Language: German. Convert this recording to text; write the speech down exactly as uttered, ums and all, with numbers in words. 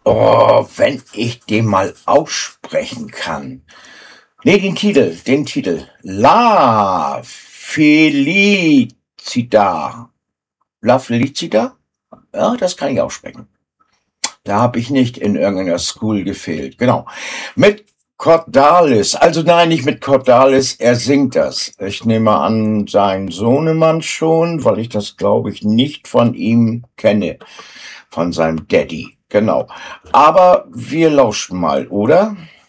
Oh, wenn ich den mal aussprechen kann. Nee, den Titel, den Titel. La Felicita. La Felicita? Ja, das kann ich aussprechen. Da habe ich nicht in irgendeiner School gefehlt. Genau. Mit Cordalis. Also nein, nicht mit Cordalis. Er singt das. Ich nehme an, sein Sohnemann schon, weil ich das, glaube ich, nicht von ihm kenne. Von seinem Daddy. Genau. Aber wir lauschen mal, oder?